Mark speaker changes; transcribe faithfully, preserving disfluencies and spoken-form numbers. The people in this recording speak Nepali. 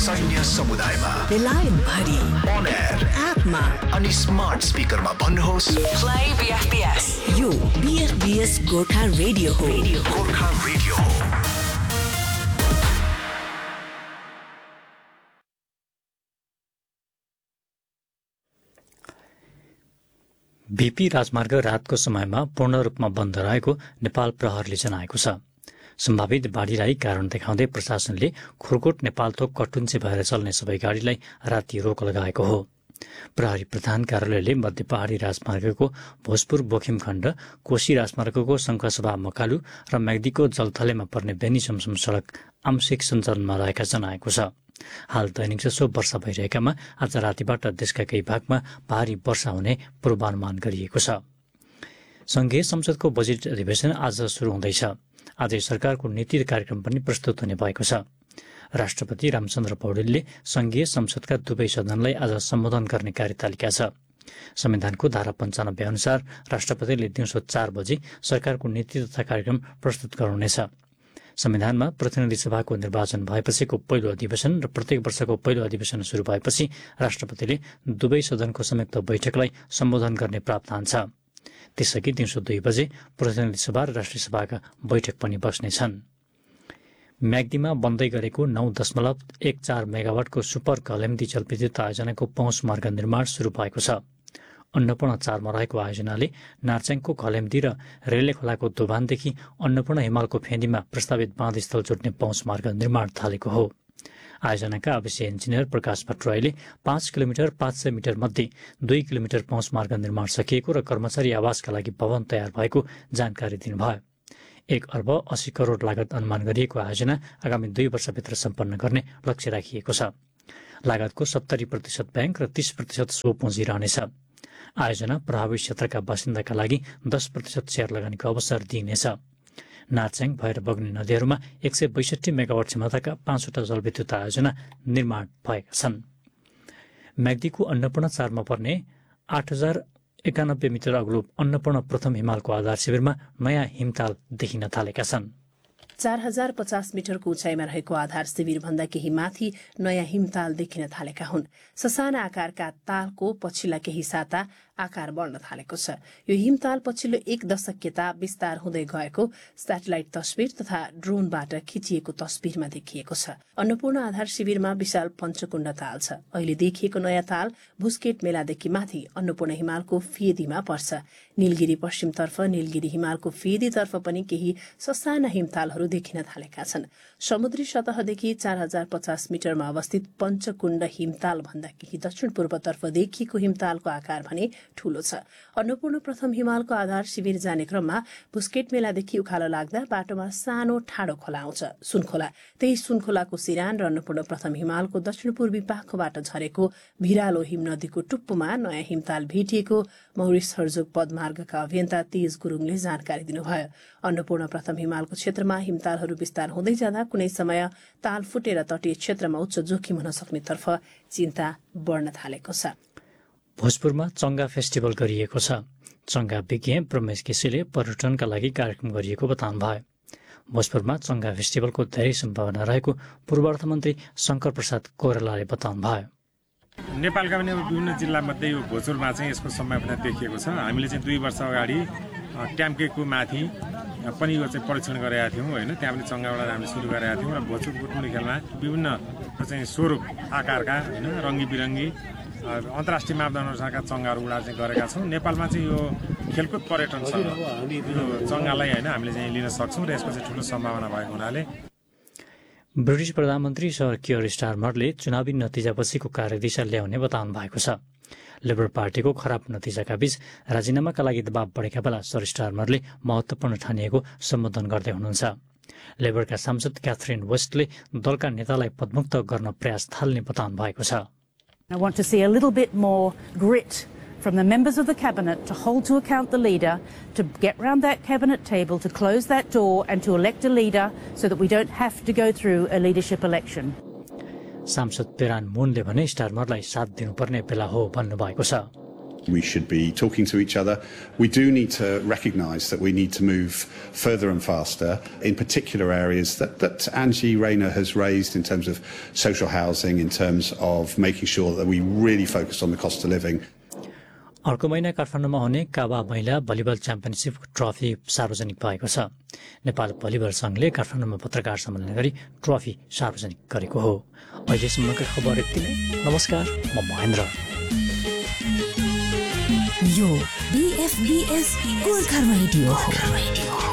Speaker 1: सैन्य समुदायमा
Speaker 2: बेलायत भरि
Speaker 1: on air
Speaker 2: एपमा
Speaker 1: अनि स्मार्ट स्पिकरमा भन्नुहोस्
Speaker 2: प्ले बीएफपीएस। यो बीएफपीएस गोर्खा रेडियो हो।
Speaker 1: गोर्खा रेडियो हो।
Speaker 3: भिपी राजमार्ग रातको समयमा पूर्ण रूपमा बन्द रहेको नेपाल प्रहरीले जनाएको छ। सम्भावित बाढीलाई कारण देखाउँदै प्रशासनले खुरकोट नेपालथोक कटुन्चे भएर चल्ने सबै गाडीलाई राति रोक लगाएको हो। प्रहरी प्रधान कार्यालयले मध्य पहाडी राजमार्गको भोजपुर बोखिम खण्ड, कोशी राजमार्गको शङ्खसभा मकालु र म्याग्दीको जलथलेमा पर्ने बेनी चमसम सड़क आंशिक सञ्चालनमा रहेका जनाएको छ। हाल दैनिक जसो वर्षा भइरहेकामा आज रातिबाट देशका केही भागमा भारी वर्षा हुने पूर्वानुमान गरिएको छ। संघीय संसदको बजेट अधिवेशन आज शुरू हुँदैछ। आज सरकारको नीति र कार्यक्रम पनि प्रस्तुत हुने भएको छ। राष्ट्रपति रामचन्द्र पौडेलले संघीय संसदका दुवै सदनलाई आज सम्बोधन गर्ने कार्यतालिका छ। संविधानको धारा पञ्चानब्बे अनुसार राष्ट्रपतिले दिउँसो चार बजे सरकारको नीति तथा कार्यक्रम प्रस्तुत गर्नुहुनेछ। संविधानमा प्रतिनिधि सभाको निर्वाचन भएपछिको पहिलो अधिवेशन र प्रत्येक वर्षको पहिलो अधिवेशन शुरू भएपछि राष्ट्रपतिले दुवै सदनको संयुक्त बैठकलाई सम्बोधन गर्ने प्रावधान छ। त्यसअघि दिउँसो दुई बजे प्रतिनिधि सभा र राष्ट्रिय सभाका बैठक पनि बस्नेछन्। म्याग्दीमा बन्दै गरेको नौ दशमलव एक चार मेगावाटको सुपर कलेम्दी जलविद्युत आयोजनाको पहुँच मार्ग निर्माण शुरू भएको छ। अन्नपूर्ण चारमा रहेको आयोजनाले नार्चाङको कलेम्दी र रेले खोलाको दोभानदेखि अन्नपूर्ण हिमालको फेदीमा प्रस्तावित बाँधस्थल जोड्ने पहुँच मार्ग निर्माण थालेको हो। आयोजनाका अविषय इन्जिनियर प्रकाश भट्टराईले पाँच किलोमिटर पाँच सय मिटर मध्ये दुई किलोमिटर पहुँच मार्ग निर्माण सकिएको र कर्मचारी आवासका लागि भवन तयार भएको जानकारी दिनुभयो। एक अर्ब अस्सी करोड़ लागत अनुमान गरिएको आयोजना आगामी दुई वर्षभित्र सम्पन्न गर्ने लक्ष्य राखिएको छ। लागतको सत्तरी प्रतिशत ब्याङ्क र तीस प्रतिशत सो पुँजी रहनेछ। आयोजना प्रभावित क्षेत्रका बासिन्दाका लागि दस प्रतिशत शेयर लगानीको अवसर दिइनेछ। नार्चाङ भएर बग्ने नदीहरूमा एक सय बैसठी मेगावाट क्षमताका पाँचवटा जलविद्युत आयोजना निर्माण भएका छन्। म्याग्दीको अन्नपूर्ण चारमा पर्ने आठ हजार एकानब्बे मिटर अग्लो अन्नपूर्ण प्रथम हिमालको आधार शिविरमा नयाँ हिमताल देखिन थालेका छन्।
Speaker 4: चार हजार पचास मिटरको उचाइमा रहेको आधार शिविर भन्दा केही माथि नयाँ हिमताल देखिन थालेका हुन्। ससाना आकारका तालको पछिल्ला केही साता आकार बढ्न थालेको छ। यो हिमताल पछिल्लो एक दशक यता विस्तार हुँदै गएको स्याटेलाइट तस्बिर तथा ड्रोनबाट खिचिएको तस्बिरमा देखिएको छ। अन्नपूर्ण आधार शिविरमा विशाल पञ्चकुण्ड ताल छ। अहिले देखिएको नयाँ ताल भुस्केट मेलादेखि माथि अन्नपूर्ण हिमालको फेदीमा पर्छ। नीलगिरी पश्चिमतर्फ नीलगिरी हिमालको फेदीतर्फ पनि केही ससाना हिमतालहरू देखिन थालेका छन्। समुद्री सतहदेखि चार हजार पचास मिटरमा अवस्थित पञ्चकुण्ड हिमताल भन्दा केही दक्षिण पूर्वतर्फ देखिएको हिमतालको आकार भने ठूलो छ। अन्नपूर्ण प्रथम हिमालको आधार शिविर जाने क्रममा भुस्केट मेलादेखि उकालो लाग्दा बाटोमा सानो ठाडो खोला आउँछ, सुनखोला। त्यही सुनखोलाको सिरान र अन्नपूर्ण प्रथम हिमालको दक्षिण पूर्वी पाखोबाट झरेको भिरालो हिम नदीको टुप्पोमा नयाँ हिमताल भेटिएको मौरिस हर्जोग पदमार्गका अभियन्ता तेज गुरुङले जानकारी दिनुभयो। अन्नपूर्ण प्रथम हिमालको क्षेत्रमा हिमतालहरू विस्तार हुँदै जाँदा कुनै समय ताल फुटेर तटीय क्षेत्रमा उच्च जोखिम हुन सक्नेतर्फ चिन्ता बढ्न थालेको छ।
Speaker 3: भोजपुरमा चंगा फेस्टिभल गरिएको छ। चंगा विज्ञ प्रमेश केसीले पर्यटनका लागि कार्यक्रम गरिएको बताउनु भयो। भोजपुरमा चंगा फेस्टिभलको धेरै सम्भावना रहेको पूर्व अर्थमन्त्री शंकर प्रसाद कोइरालाले बताउनु भयो।
Speaker 5: नेपालका पनि विभिन्न जिल्लामध्ये यो भोजपुरमा चाहिँ यसको सम्भावना देखिएको छ। हामीले चाहिँ दुई वर्ष अगाडि ट्याम्केको माथि पनि यो चाहिँ परीक्षण गरेका थियौँ होइन। त्यहाँ पनि चङ्गाबाट हामीले सुरु गरेका थियौँ र भोजपुर बुटमुनी खेलमा विभिन्न चाहिँ स्वरूप आकारका होइन रङ्गी बिरङ्गी अन्तर्राष्ट्रिय मापदण्ड अनुसारका चङ्गाहरू उडा चाहिँ गरेका छौँ। नेपालमा चाहिँ यो खेलकुद पर्यटन छ, यो चङ्गालाई होइन हामीले चाहिँ लिन सक्छौँ र यसको चाहिँ ठुलो सम्भावना भएको हुनाले
Speaker 3: ब्रिटिस प्रधानमन्त्री सर कियर स्टारमरले चुनावी नतिजापछिको कार्यदिशा ल्याउने बताउनु भएको छ। लेबर पार्टीको खराब नतिजाका बीच राजीनामाका लागि दबाव बढेका बेला सर स्टारमरले महत्वपूर्ण ठानिएको सम्बोधन गर्दै हुनुहुन्छ। लेबरका सांसद क्याथरिन वेस्टले दलका नेतालाई पदमुक्त गर्न प्रयास थाल्ने बताउनु भएको छ।
Speaker 6: I want to see a little bit more grit from the members of the cabinet to hold to account the leader, to get round that cabinet table, to close that door and to elect a leader so that we don't have to go through a leadership election.
Speaker 3: सांसद पेरान मुनले भने स्टारमरलाई साथ दिनुपर्ने बेला हो भन्नुभएको छ।
Speaker 7: We should be talking to each other. We do need to recognise that we need to move further and faster, in particular areas that, that Angie Rayner has raised in terms of social housing, in terms of making sure that we really focus on the cost of living.
Speaker 3: अर्को महिना काठमाडौँमा हुने काबा महिला भलिबल च्याम्पियनसिप ट्रफी सार्वजनिक भएको छ। नेपाल भलिबल संघले काठमाडौँमा पत्रकार सम्मेलन गरी ट्रफी सार्वजनिक गरेको हो। अहिलेसम्मका खबर यति नै। नमस्कार, म महेन्द्र।
Speaker 2: यो बीएफबीएस गोर्खा रेडियो हो।